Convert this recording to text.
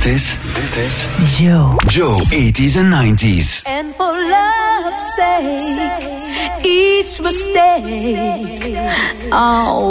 is Joe. Joe 80s and 90s. And for love's sake, each mistake, oh.